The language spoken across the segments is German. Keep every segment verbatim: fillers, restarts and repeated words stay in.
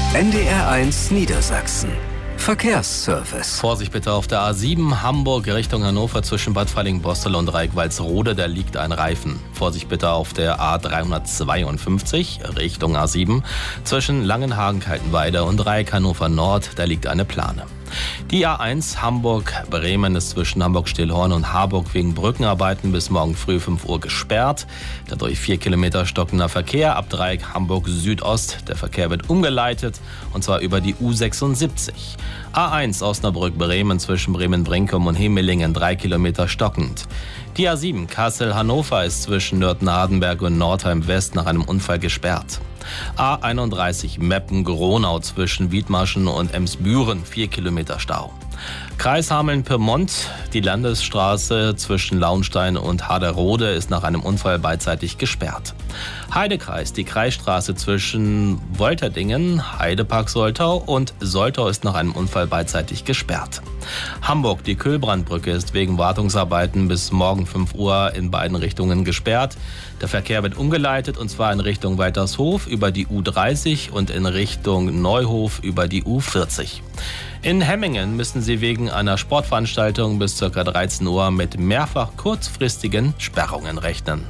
N D R eins Niedersachsen. Verkehrsservice. Vorsicht bitte auf der A sieben Hamburg Richtung Hannover zwischen Bad Fallingbostel und Reickwaldsrode, da liegt ein Reifen. Vorsicht bitte auf der A dreihundertzweiundfünfzig Richtung A sieben zwischen Langenhagen-Kaltenweide und Reik Hannover Nord, da liegt eine Plane. Die A eins Hamburg-Bremen ist zwischen Hamburg-Stillhorn und Harburg wegen Brückenarbeiten bis morgen früh fünf Uhr gesperrt. Dadurch vier Kilometer stockender Verkehr ab Dreieck Hamburg Südost. Der Verkehr wird umgeleitet und zwar über die U sechsundsiebzig. A eins Osnabrück-Bremen zwischen Bremen-Brinkum und Hemelingen drei Kilometer stockend. Die A sieben Kassel-Hannover ist zwischen Nürten-Hardenberg und Nordheim-West nach einem Unfall gesperrt. A einunddreißig Meppen-Gronau zwischen Wiedmarschen und Emsbüren, vier Kilometer Stau. Kreis Hameln-Pyrmont, die Landesstraße zwischen Launstein und Haderode ist nach einem Unfall beidseitig gesperrt. Heidekreis, die Kreisstraße zwischen Wolterdingen, Heidepark Soltau und Soltau ist nach einem Unfall beidseitig gesperrt. Hamburg, die Kühlbrandbrücke ist wegen Wartungsarbeiten bis morgen fünf Uhr in beiden Richtungen gesperrt. Der Verkehr wird umgeleitet und zwar in Richtung Weitershof über die U dreißig und in Richtung Neuhof über die U vierzig. In Hemmingen müssen Sie wegen einer Sportveranstaltung bis ca. dreizehn Uhr mit mehrfach kurzfristigen Sperrungen rechnen.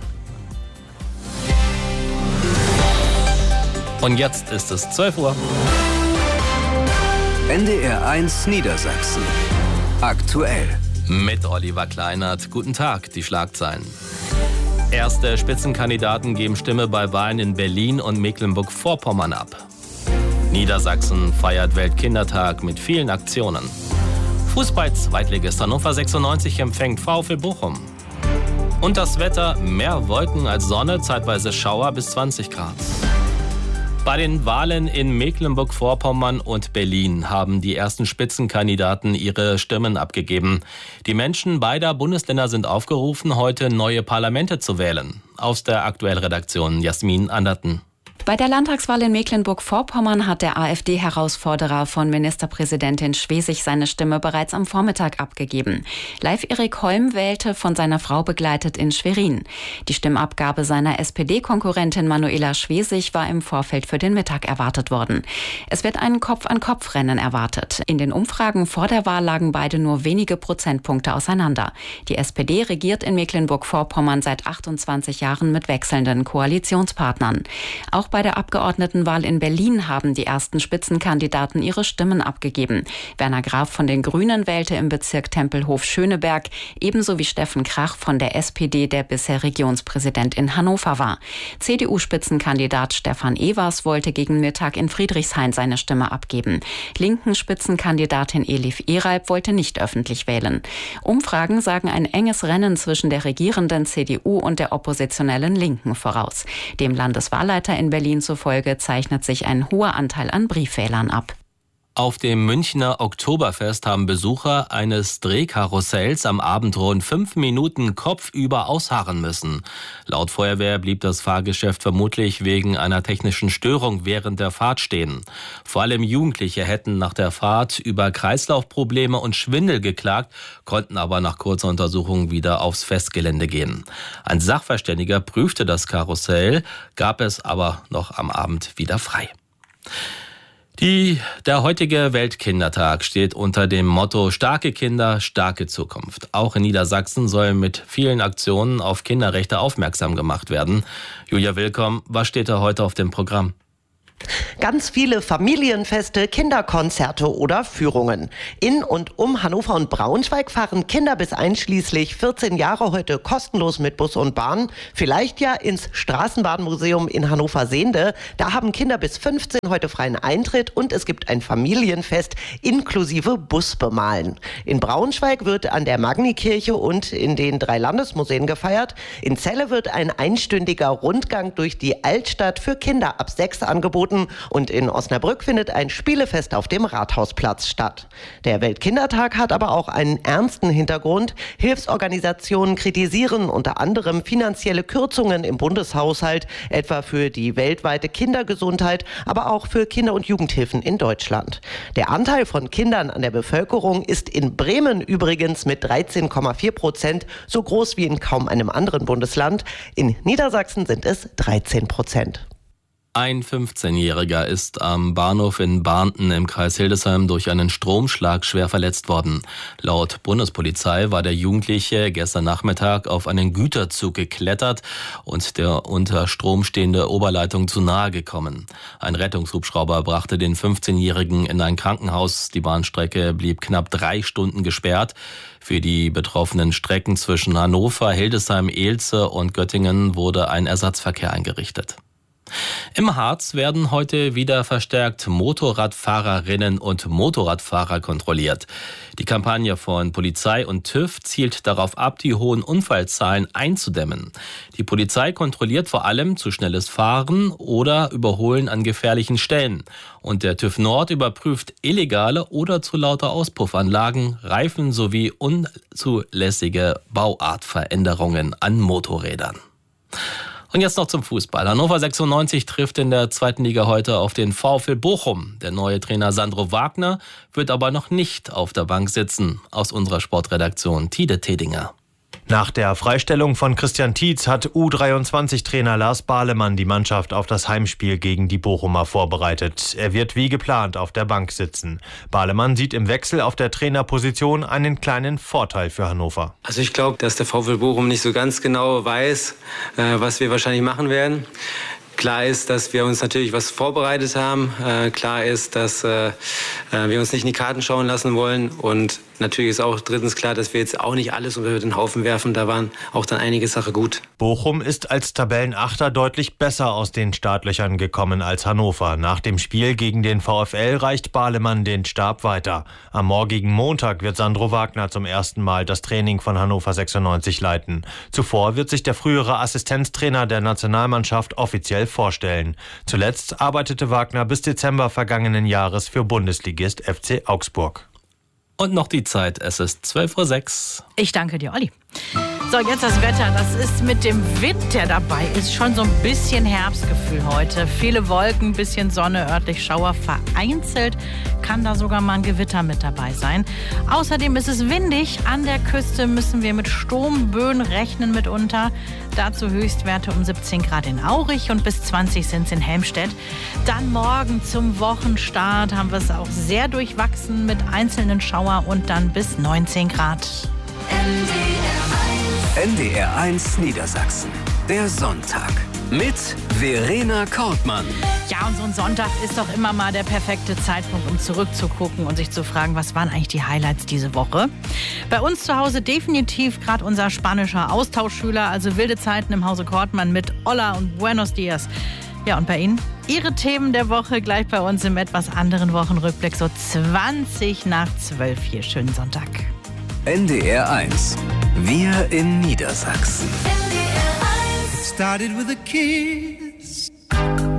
Und jetzt ist es zwölf Uhr. N D R eins Niedersachsen. Aktuell. Mit Oliver Kleinert. Guten Tag, die Schlagzeilen. Erste Spitzenkandidaten geben Stimme bei Wahlen in Berlin und Mecklenburg-Vorpommern ab. Niedersachsen feiert Weltkindertag mit vielen Aktionen. Fußball-Zweitligist Hannover sechsundneunzig empfängt VfL Bochum. Und das Wetter, mehr Wolken als Sonne, zeitweise Schauer bis zwanzig Grad. Bei den Wahlen in Mecklenburg-Vorpommern und Berlin haben die ersten Spitzenkandidaten ihre Stimmen abgegeben. Die Menschen beider Bundesländer sind aufgerufen, heute neue Parlamente zu wählen. Aus der Aktuellredaktion Jasmin Anderten. Bei der Landtagswahl in Mecklenburg-Vorpommern hat der AfD-Herausforderer von Ministerpräsidentin Schwesig seine Stimme bereits am Vormittag abgegeben. Live Erik Holm wählte, von seiner Frau begleitet, in Schwerin. Die Stimmabgabe seiner S P D-Konkurrentin Manuela Schwesig war im Vorfeld für den Mittag erwartet worden. Es wird ein Kopf-an-Kopf-Rennen erwartet. In den Umfragen vor der Wahl lagen beide nur wenige Prozentpunkte auseinander. Die S P D regiert in Mecklenburg-Vorpommern seit achtundzwanzig Jahren mit wechselnden Koalitionspartnern. Auch bei der Abgeordnetenwahl in Berlin haben die ersten Spitzenkandidaten ihre Stimmen abgegeben. Werner Graf von den Grünen wählte im Bezirk Tempelhof-Schöneberg, ebenso wie Steffen Krach von der S P D, der bisher Regionspräsident in Hannover war. C D U-Spitzenkandidat Stefan Evers wollte gegen Mittag in Friedrichshain seine Stimme abgeben. Linken Spitzenkandidatin Elif Eralb wollte nicht öffentlich wählen. Umfragen sagen ein enges Rennen zwischen der regierenden C D U und der oppositionellen Linken voraus. Dem Landeswahlleiter in Berlin zufolge zeichnet sich ein hoher Anteil an Briefwählern ab. Auf dem Münchner Oktoberfest haben Besucher eines Drehkarussells am Abend rund fünf Minuten kopfüber ausharren müssen. Laut Feuerwehr blieb das Fahrgeschäft vermutlich wegen einer technischen Störung während der Fahrt stehen. Vor allem Jugendliche hätten nach der Fahrt über Kreislaufprobleme und Schwindel geklagt, konnten aber nach kurzer Untersuchung wieder aufs Festgelände gehen. Ein Sachverständiger prüfte das Karussell, gab es aber noch am Abend wieder frei. Die, der heutige Weltkindertag steht unter dem Motto Starke Kinder, starke Zukunft. Auch in Niedersachsen soll mit vielen Aktionen auf Kinderrechte aufmerksam gemacht werden. Julia Willkomm, was steht da heute auf dem Programm? Ganz viele Familienfeste, Kinderkonzerte oder Führungen. In und um Hannover und Braunschweig fahren Kinder bis einschließlich vierzehn Jahre heute kostenlos mit Bus und Bahn. Vielleicht ja ins Straßenbahnmuseum in Hannover-Sehnde. Da haben Kinder bis fünfzehn heute freien Eintritt und es gibt ein Familienfest inklusive Busbemalen. In Braunschweig wird an der Magnikirche und in den drei Landesmuseen gefeiert. In Celle wird ein einstündiger Rundgang durch die Altstadt für Kinder ab sechs angeboten. Und in Osnabrück findet ein Spielefest auf dem Rathausplatz statt. Der Weltkindertag hat aber auch einen ernsten Hintergrund. Hilfsorganisationen kritisieren unter anderem finanzielle Kürzungen im Bundeshaushalt, etwa für die weltweite Kindergesundheit, aber auch für Kinder- und Jugendhilfen in Deutschland. Der Anteil von Kindern an der Bevölkerung ist in Bremen übrigens mit dreizehn Komma vier Prozent so groß wie in kaum einem anderen Bundesland. In Niedersachsen sind es dreizehn Prozent. Ein fünfzehnjähriger ist am Bahnhof in Barnten im Kreis Hildesheim durch einen Stromschlag schwer verletzt worden. Laut Bundespolizei war der Jugendliche gestern Nachmittag auf einen Güterzug geklettert und der unter Strom stehende Oberleitung zu nahe gekommen. Ein Rettungshubschrauber brachte den fünfzehnjährigen in ein Krankenhaus. Die Bahnstrecke blieb knapp drei Stunden gesperrt. Für die betroffenen Strecken zwischen Hannover, Hildesheim, Elze und Göttingen wurde ein Ersatzverkehr eingerichtet. Im Harz werden heute wieder verstärkt Motorradfahrerinnen und Motorradfahrer kontrolliert. Die Kampagne von Polizei und TÜV zielt darauf ab, die hohen Unfallzahlen einzudämmen. Die Polizei kontrolliert vor allem zu schnelles Fahren oder Überholen an gefährlichen Stellen. Und der TÜV Nord überprüft illegale oder zu laute Auspuffanlagen, Reifen sowie unzulässige Bauartveränderungen an Motorrädern. Und jetzt noch zum Fußball. Hannover sechsundneunzig trifft in der zweiten Liga heute auf den VfL Bochum. Der neue Trainer Sandro Wagner wird aber noch nicht auf der Bank sitzen. Aus unserer Sportredaktion Tide Tedinger. Nach der Freistellung von Christian Tietz hat U dreiundzwanzig-Trainer Lars Bahlemann die Mannschaft auf das Heimspiel gegen die Bochumer vorbereitet. Er wird wie geplant auf der Bank sitzen. Bahlemann sieht im Wechsel auf der Trainerposition einen kleinen Vorteil für Hannover. Also ich glaube, dass der VfL Bochum nicht so ganz genau weiß, was wir wahrscheinlich machen werden. Klar ist, dass wir uns natürlich was vorbereitet haben. Äh, klar ist, dass äh, wir uns nicht in die Karten schauen lassen wollen. Und natürlich ist auch drittens klar, dass wir jetzt auch nicht alles unter den Haufen werfen. Da waren auch dann einige Sachen gut. Bochum ist als Tabellenachter deutlich besser aus den Startlöchern gekommen als Hannover. Nach dem Spiel gegen den VfL reicht Bahlemann den Stab weiter. Am morgigen Montag wird Sandro Wagner zum ersten Mal das Training von Hannover sechsundneunzig leiten. Zuvor wird sich der frühere Assistenztrainer der Nationalmannschaft offiziell vorstellen. Zuletzt arbeitete Wagner bis Dezember vergangenen Jahres für Bundesligist F C Augsburg. Und noch die Zeit, es ist zwölf Uhr sechs. Ich danke dir, Olli. So, jetzt das Wetter. Das ist mit dem Wind, der dabei ist, schon so ein bisschen Herbstgefühl heute. Viele Wolken, bisschen Sonne, örtlich Schauer. Vereinzelt kann da sogar mal ein Gewitter mit dabei sein. Außerdem ist es windig. An der Küste müssen wir mit Sturmböen rechnen mitunter. Dazu Höchstwerte um siebzehn Grad in Aurich und bis zwanzig sind es in Helmstedt. Dann morgen zum Wochenstart haben wir es auch sehr durchwachsen mit einzelnen Schauer und dann bis neunzehn Grad. N D R eins Niedersachsen. Der Sonntag. Mit Verena Kortmann. Ja, und so ein Sonntag ist doch immer mal der perfekte Zeitpunkt, um zurückzugucken und sich zu fragen, was waren eigentlich die Highlights diese Woche? Bei uns zu Hause definitiv gerade unser spanischer Austauschschüler, also wilde Zeiten im Hause Kortmann mit Hola und Buenos Dias. Ja, und bei Ihnen? Ihre Themen der Woche gleich bei uns im etwas anderen Wochenrückblick, so zwanzig nach zwölf hier. Schönen Sonntag. N D R eins. Wir in Niedersachsen. It started with a kiss.